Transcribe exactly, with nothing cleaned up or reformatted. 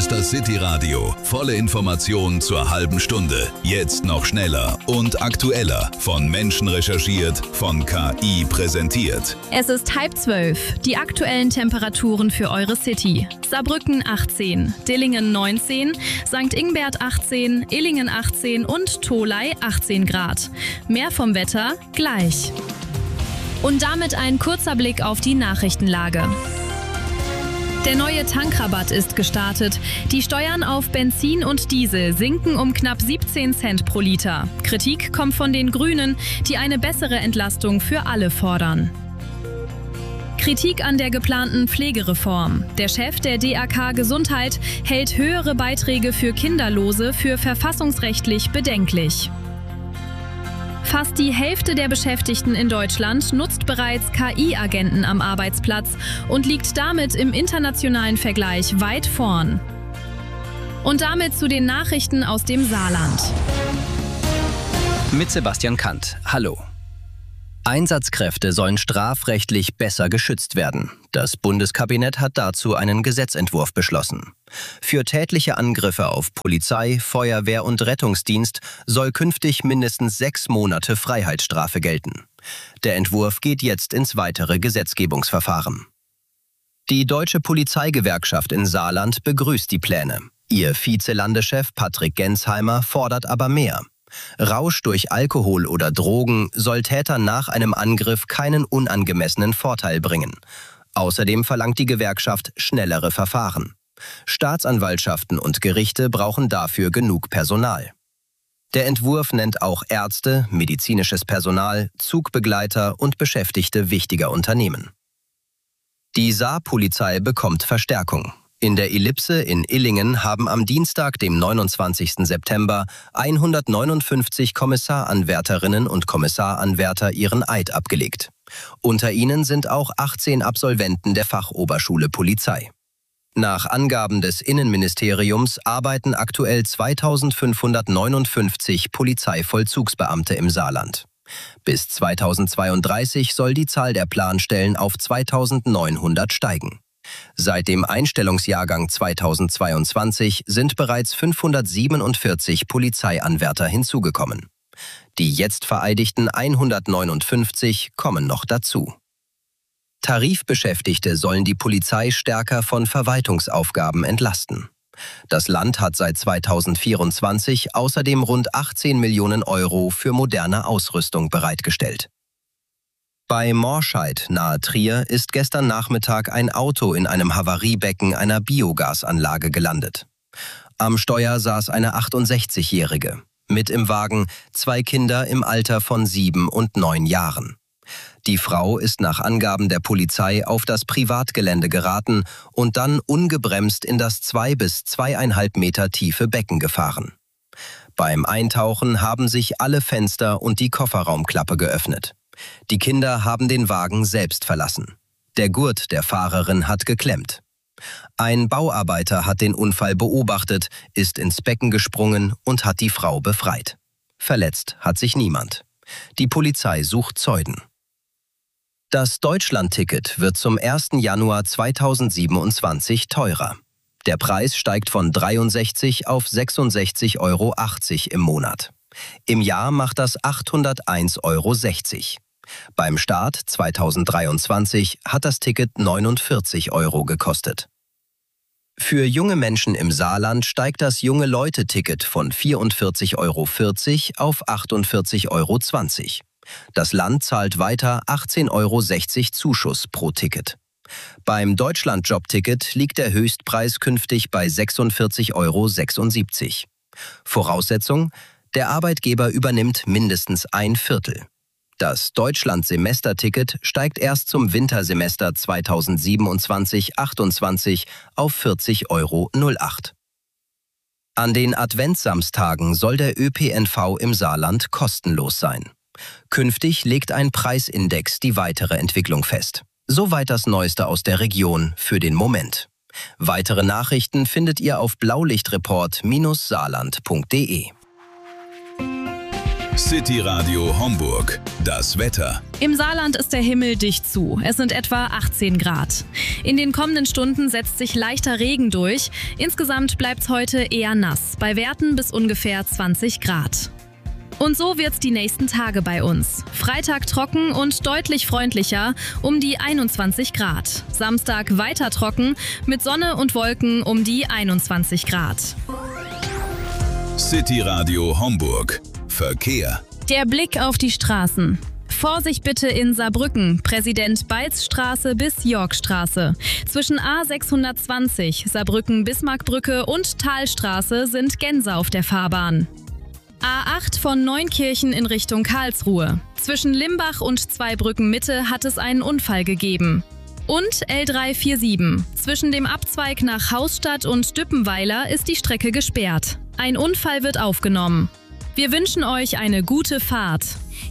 ist das City-Radio. Volle Informationen zur halben Stunde. Jetzt noch schneller und aktueller. Von Menschen recherchiert, von K I präsentiert. Es ist halb zwölf. Die aktuellen Temperaturen für eure City. Saarbrücken achtzehn, Dillingen neunzehn, Sankt Ingbert achtzehn, Illingen achtzehn und Tholey achtzehn Grad. Mehr vom Wetter gleich. Und damit ein kurzer Blick auf die Nachrichtenlage. Der neue Tankrabatt ist gestartet. Die Steuern auf Benzin und Diesel sinken um knapp siebzehn Cent pro Liter. Kritik kommt von den Grünen, die eine bessere Entlastung für alle fordern. Kritik an der geplanten Pflegereform. Der Chef der D A K Gesundheit hält höhere Beiträge für Kinderlose für verfassungsrechtlich bedenklich. Fast die Hälfte der Beschäftigten in Deutschland nutzt bereits K I-Agenten am Arbeitsplatz und liegt damit im internationalen Vergleich weit vorn. Und damit zu den Nachrichten aus dem Saarland. Mit Sebastian Kandt. Hallo. Einsatzkräfte sollen strafrechtlich besser geschützt werden. Das Bundeskabinett hat dazu einen Gesetzentwurf beschlossen. Für tätliche Angriffe auf Polizei, Feuerwehr und Rettungsdienst soll künftig mindestens sechs Monate Freiheitsstrafe gelten. Der Entwurf geht jetzt ins weitere Gesetzgebungsverfahren. Die Deutsche Polizeigewerkschaft in Saarland begrüßt die Pläne. Ihr Vizelandechef Patrick Gensheimer fordert aber mehr. Rausch durch Alkohol oder Drogen soll Tätern nach einem Angriff keinen unangemessenen Vorteil bringen. Außerdem verlangt die Gewerkschaft schnellere Verfahren. Staatsanwaltschaften und Gerichte brauchen dafür genug Personal. Der Entwurf nennt auch Ärzte, medizinisches Personal, Zugbegleiter und Beschäftigte wichtiger Unternehmen. Die Saarpolizei bekommt Verstärkung. In der Ellipse in Illingen haben am Dienstag, dem neunundzwanzigsten September, hundertneunundfünfzig Kommissaranwärterinnen und Kommissaranwärter ihren Eid abgelegt. Unter ihnen sind auch achtzehn Absolventen der Fachoberschule Polizei. Nach Angaben des Innenministeriums arbeiten aktuell zweitausendfünfhundertneunundfünfzig Polizeivollzugsbeamte im Saarland. Bis zweitausendzweiunddreißig soll die Zahl der Planstellen auf zweitausendneunhundert steigen. Seit dem Einstellungsjahrgang zweitausendzweiundzwanzig sind bereits fünfhundertsiebenundvierzig Polizeianwärter hinzugekommen. Die jetzt vereidigten hundertneunundfünfzig kommen noch dazu. Tarifbeschäftigte sollen die Polizei stärker von Verwaltungsaufgaben entlasten. Das Land hat seit zweitausendvierundzwanzig außerdem rund achtzehn Millionen Euro für moderne Ausrüstung bereitgestellt. Bei Morscheid nahe Trier ist gestern Nachmittag ein Auto in einem Havariebecken einer Biogasanlage gelandet. Am Steuer saß eine achtundsechzigjährige. Mit im Wagen zwei Kinder im Alter von sieben und neun Jahren. Die Frau ist nach Angaben der Polizei auf das Privatgelände geraten und dann ungebremst in das zwei bis zweieinhalb Meter tiefe Becken gefahren. Beim Eintauchen haben sich alle Fenster und die Kofferraumklappe geöffnet. Die Kinder haben den Wagen selbst verlassen. Der Gurt der Fahrerin hat geklemmt. Ein Bauarbeiter hat den Unfall beobachtet, ist ins Becken gesprungen und hat die Frau befreit. Verletzt hat sich niemand. Die Polizei sucht Zeugen. Das Deutschlandticket wird zum ersten Januar zweitausendsiebenundzwanzig teurer. Der Preis steigt von dreiundsechzig auf sechsundsechzig Euro achtzig im Monat. Im Jahr macht das achthunderteins Euro sechzig. Beim Start zweitausenddreiundzwanzig hat das Ticket neunundvierzig Euro gekostet. Für junge Menschen im Saarland steigt das Junge-Leute-Ticket von vierundvierzig Euro vierzig auf achtundvierzig Euro zwanzig. Das Land zahlt weiter achtzehn Euro sechzig Zuschuss pro Ticket. Beim Deutschland-Job-Ticket liegt der Höchstpreis künftig bei sechsundvierzig Euro sechsundsiebzig. Voraussetzung: der Arbeitgeber übernimmt mindestens ein Viertel. Das Deutschland-Semesterticket steigt erst zum Wintersemester zweitausendsiebenundzwanzig achtundzwanzig auf vierzig Euro null acht. An den Adventssamstagen soll der Ö P N V im Saarland kostenlos sein. Künftig legt ein Preisindex die weitere Entwicklung fest. Soweit das Neueste aus der Region für den Moment. Weitere Nachrichten findet ihr auf blaulichtreport Bindestrich saarland punkt de. City Radio Homburg. Das Wetter. Im Saarland ist der Himmel dicht zu. Es sind etwa achtzehn Grad. In den kommenden Stunden setzt sich leichter Regen durch. Insgesamt bleibt es heute eher nass, bei Werten bis ungefähr zwanzig Grad. Und so wird's die nächsten Tage bei uns. Freitag trocken und deutlich freundlicher, um die einundzwanzig Grad. Samstag weiter trocken, mit Sonne und Wolken um die einundzwanzig Grad. City Radio Homburg. Verkehr. Der Blick auf die Straßen. Vorsicht bitte in Saarbrücken, Präsident-Beitz-Straße bis Yorkstraße. Zwischen A sechshundertzwanzig, Saarbrücken-Bismarckbrücke und Talstraße sind Gänse auf der Fahrbahn. A acht von Neunkirchen in Richtung Karlsruhe. Zwischen Limbach und Zweibrücken-Mitte hat es einen Unfall gegeben. Und L dreihundertsiebenundvierzig. Zwischen dem Abzweig nach Hausstadt und Düppenweiler ist die Strecke gesperrt. Ein Unfall wird aufgenommen. Wir wünschen euch eine gute Fahrt.